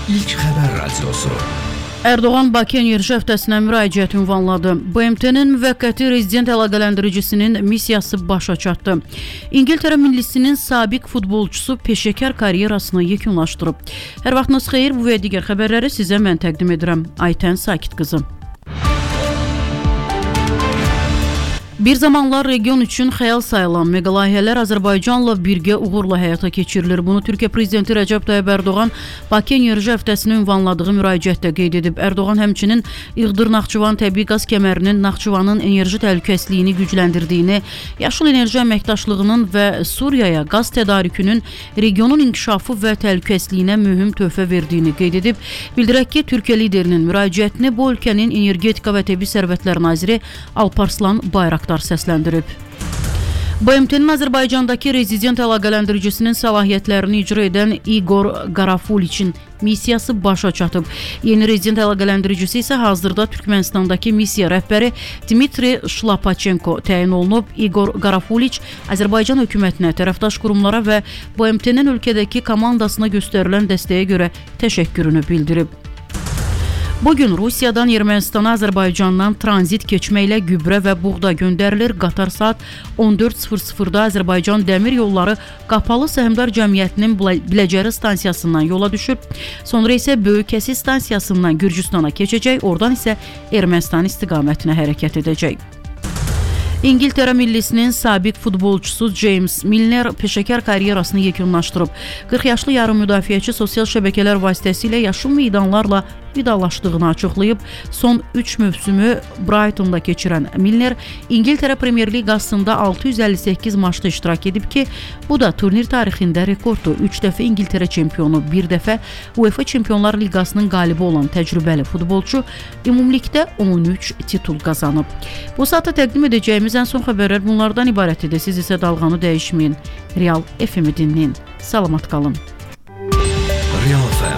İlk Xəbər Radiosu. Erdoğan Bakı enerji həftəsinə müraciət ünvanladı. BMT-nin müvəqqəti rezident əlaqələndiricisin missiyası başa çatdı. İngiltərə millisinin sabiq futbolçusu peşəkar karyerasını yekunlaşdırıb. Hər vaxtınız xeyir, bu və digər xəbərləri sizə mən təqdim edirəm. Aytən Sakit qızı. Bir zamanlar region üçün xəyal sayılan mega layihələr Azərbaycanla birgə uğurla həyata keçirilir. Bunu Türkiyə Prezidenti Rəcəb Tayyib Erdoğan Bakı enerji həftəsini ünvanladığı müraciətdə qeyd edib. Erdoğan həmçinin İğdır-Naxçıvan təbii qaz kəmərinin Naxçıvanın enerji təhlükəsizliyini gücləndirdiyini, yaşıl enerji əməkdaşlığının və Suriyaya qaz tədarükünün regionun inkişafı və təhlükəsizliyinə mühüm töhfə verdiyini qeyd edib. Bildirək ki, Türkiyə liderinin müraciətini bu ölkənin energetika və təbii sərvətlər naziri Alparslan Bayraqdar səsləndirib. BMT-nin Azərbaycandakı rezident əlaqəlendiricisinin səlahiyyətlərini icra edən İqor Qarafuliçin missiyası başa çatıb. Yeni rezident əlaqələndiricisi isə hazırda Türkmənistandakı missiya rəhbəri Dmitri Şlapaçenko təyin olunub. İqor Qarafuliç Azərbaycan hökumətinə, tərəfdaş qurumlara və BMT-nin ölkədəki komandasına göstərilən dəstəyə görə təşəkkürünü bildirib. Bugün Rusiyadan Ermənistana Azərbaycandan tranzit keçməklə gübrə və buğda göndərilir. Qatar saat 14:00-da Azərbaycan Dəmir Yolları Qapalı Səhmdar Cəmiyyətinin Biləcəri stansiyasından yola düşüb. Sonra isə Böyük Kəsis stansiyasından Gürcüstana keçəcək, oradan isə Ermənistan istiqamətinə hərəkət edəcək. İngiltərə millisinin sabiq futbolçusu James Milner peşəkar karyerasını yekunlaşdırıb. 40 yaşlı yarım müdafiəçi sosial şəbəkələr vasitəsilə yaşıl meydanlarla vidalaşdığını açıqlayıb. Son 3 mövsümü Brightonda keçirən Milner İngiltərə Premyer Liqasında 658 maçda iştirak edib ki, bu da turnir tarixində rekorddur. 3 dəfə İngiltərə çempionu, 1 dəfə UEFA Çempionlar Liqasının qalibi olan təcrübəli futbolçu ümumilikdə 13 titul qazanıb. Bu saata təqdim edəcəyimiz ən son xəbərlər bunlardan ibarət edir. Siz isə dalğanı dəyişməyin. Real FM-i dinləyin. Salamat qalın. Real FM.